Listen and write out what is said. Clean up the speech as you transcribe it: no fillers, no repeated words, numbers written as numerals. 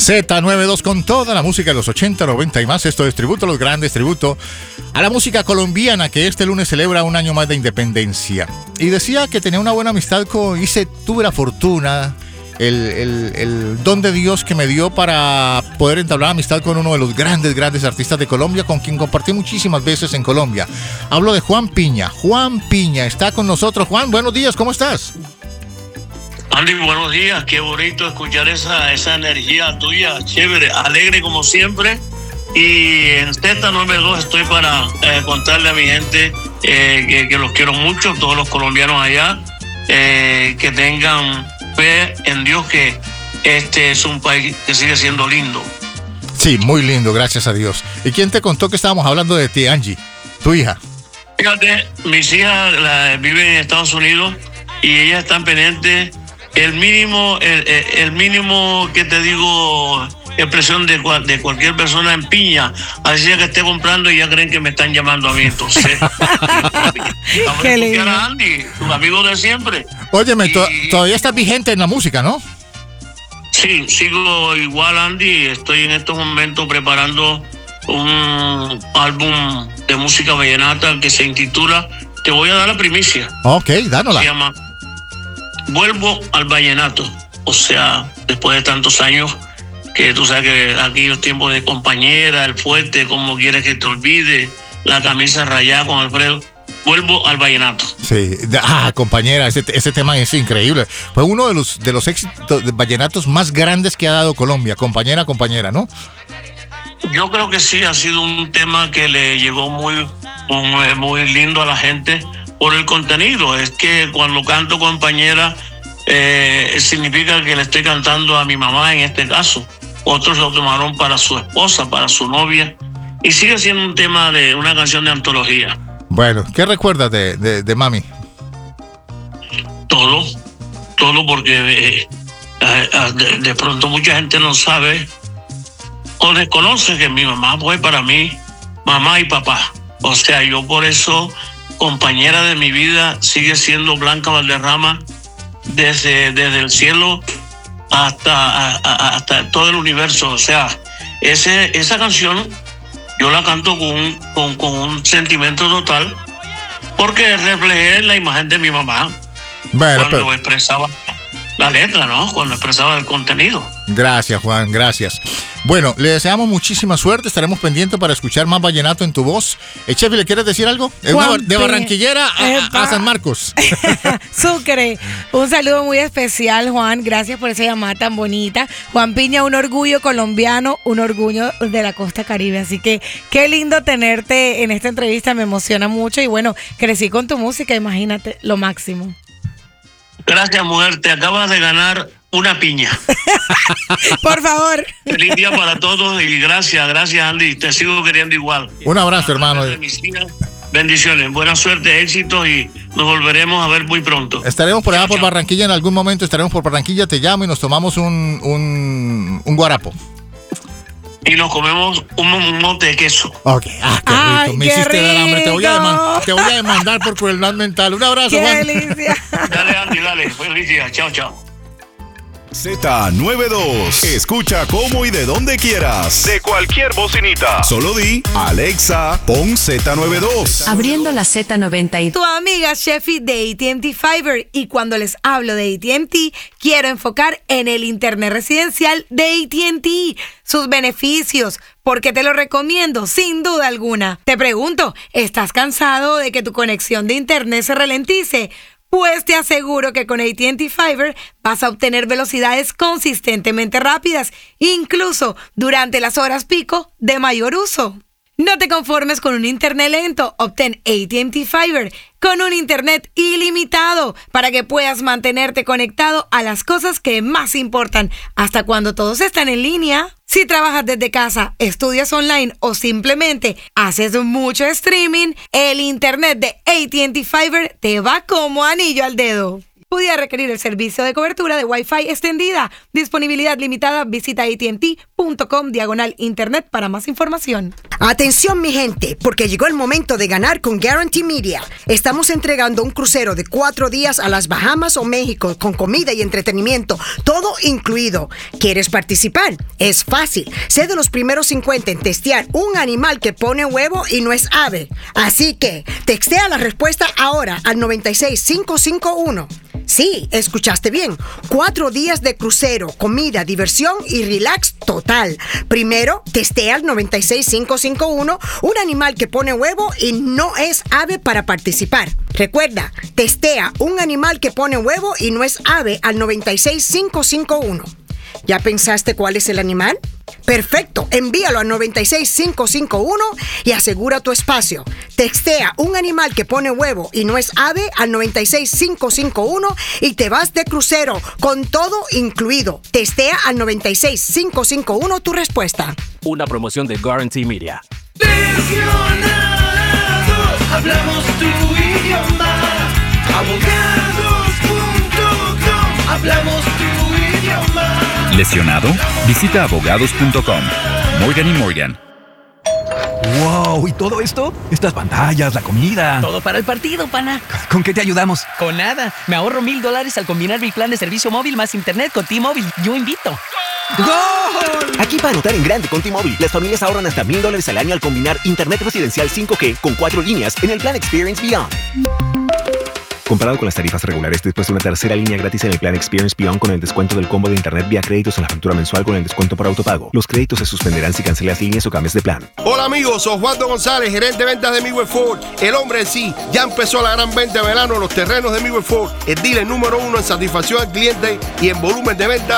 Z92 con toda la música de los 80, 90 y más. Esto es tributo a los grandes, tributo a la música colombiana que este lunes celebra un año más de independencia. Y decía que tenía una buena amistad con... tuve la fortuna, el don de Dios que me dio para poder entablar amistad con uno de los grandes artistas de Colombia, con quien compartí muchísimas veces en Colombia. Hablo de Juan Piña. Juan Piña está con nosotros. Juan, buenos días, ¿cómo estás? Andy, buenos días, qué bonito escuchar esa energía tuya, chévere, alegre como siempre. Y en Z92 estoy para contarle a mi gente que los quiero mucho, todos los colombianos allá, que tengan fe en Dios, que este es un país que sigue siendo lindo. Sí, muy lindo, gracias a Dios. ¿Y quién te contó que estábamos hablando de ti, Angie, tu hija? Fíjate, mis hijas viven en Estados Unidos y ellas están pendientes. El mínimo que te digo, expresión de cualquier persona en piña, así que esté comprando y ya creen que me están llamando a mí, entonces. Qué lindo. A Andy, tus amigos de siempre. Óyeme, todavía estás vigente en la música, ¿no? Sí, sigo igual, Andy. Estoy en estos momentos preparando un álbum de música vallenata que se intitula, te voy a dar la primicia. Ok, dánosla. Se llama Vuelvo al Vallenato. O sea, después de tantos años, que tú sabes que aquellos tiempos de compañera, el fuerte, como quieres que te olvide, la camisa rayada con Alfredo, vuelvo al vallenato. Sí, compañera, ese tema es increíble. Fue uno de los éxitos de vallenatos más grandes que ha dado Colombia, compañera, ¿no? Yo creo que sí, ha sido un tema que le llegó muy lindo a la gente por el contenido. Es que cuando canto compañera, significa que le estoy cantando a mi mamá en este caso. Otros lo tomaron para su esposa, para su novia, y sigue siendo un tema de una canción de antología. Bueno, ¿qué recuerdas de mami? Todo, porque de pronto mucha gente no sabe o desconoce que mi mamá fue para mí mamá y papá. O sea, yo por eso, compañera de mi vida, sigue siendo Blanca Valderrama desde el cielo hasta todo el universo. O sea, esa canción yo la canto con un sentimiento total, porque reflejé la imagen de mi mamá cuando expresaba la letra, ¿no? Cuando expresaba el contenido. Gracias, Juan, gracias. Bueno, le deseamos muchísima suerte, estaremos pendientes para escuchar más vallenato en tu voz. Chefi, ¿le quieres decir algo? De Barranquillera a San Marcos. Sucre, un saludo muy especial, Juan, gracias por esa llamada tan bonita. Juan Piña, un orgullo colombiano, un orgullo de la costa caribe, así que qué lindo tenerte en esta entrevista, me emociona mucho y bueno, crecí con tu música, imagínate, lo máximo. Gracias, mujer, te acabas de ganar una piña. Por favor. Feliz día para todos y gracias, Andy. Te sigo queriendo igual. Un abrazo, hermano. Bendiciones, buena suerte, éxitos y nos volveremos a ver muy pronto. Estaremos por allá por Barranquilla en algún momento. Estaremos por Barranquilla, te llamo y nos tomamos un guarapo. Y nos comemos un monte de queso. Ok, qué rico. Me hiciste dar hambre. Te voy a demandar por crueldad mental. Un abrazo, qué Juan. Delicia. Dale, Andy, dale. Feliz día. Chao. Z92. Escucha cómo y de donde quieras. De cualquier bocinita. Solo di, Alexa, pon Z92. Abriendo la Z90. Tu amiga Chefi de AT&T Fiber. Y cuando les hablo de AT&T, quiero enfocar en el internet residencial de AT&T. Sus beneficios, porque te lo recomiendo sin duda alguna. Te pregunto, ¿estás cansado de que tu conexión de internet se ralentice? Pues te aseguro que con AT&T Fiber vas a obtener velocidades consistentemente rápidas, incluso durante las horas pico de mayor uso. No te conformes con un internet lento, obtén AT&T Fiber con un internet ilimitado para que puedas mantenerte conectado a las cosas que más importan hasta cuando todos están en línea. Si trabajas desde casa, estudias online o simplemente haces mucho streaming, el internet de AT&T Fiber te va como anillo al dedo. Pudiera requerir el servicio de cobertura de Wi-Fi extendida. Disponibilidad limitada. Visita AT&T.com/internet para más información. Atención mi gente, porque llegó el momento de ganar con Guarantee Media. Estamos entregando un crucero de 4 días a las Bahamas o México con comida y entretenimiento, todo incluido. ¿Quieres participar? Es fácil. Sé de los primeros 50 en testear un animal que pone huevo y no es ave. Así que, textea la respuesta ahora al 96551. Sí, escuchaste bien. 4 días de crucero, comida, diversión y relax total. Primero, testea al 96551 un animal que pone huevo y no es ave para participar. Recuerda, testea un animal que pone huevo y no es ave al 96551. ¿Ya pensaste cuál es el animal? Perfecto, envíalo al 96551 y asegura tu espacio. Textea un animal que pone huevo y no es ave al 96551 y te vas de crucero con todo incluido. Testea al 96551 tu respuesta. Una promoción de Guarantee Media. Hablamos tu idioma. Abogados.com. Hablamos tu idioma. ¿Lesionado? Visita abogados.com. Morgan & Morgan. ¡Wow! ¿Y todo esto? Estas pantallas, la comida. Todo para el partido, pana. ¿Con qué te ayudamos? Con nada. Me ahorro $1,000 al combinar mi plan de servicio móvil más internet con T-Mobile. Yo invito. ¡Gol! Aquí para anotar en grande con T-Mobile, las familias ahorran hasta $1,000 al año al combinar internet residencial 5G con 4 líneas en el plan Experience Beyond. Comparado con las tarifas regulares, después de una tercera línea gratis en el plan Experience Beyond con el descuento del combo de internet vía créditos en la factura mensual con el descuento por autopago. Los créditos se suspenderán si cancelas líneas o cambias de plan. Hola amigos, soy Osvaldo González, gerente de ventas de Midway Ford. El hombre en sí, ya empezó la gran venta de verano en los terrenos de Midway Ford. El dealer número 1 en satisfacción al cliente y en volumen de venta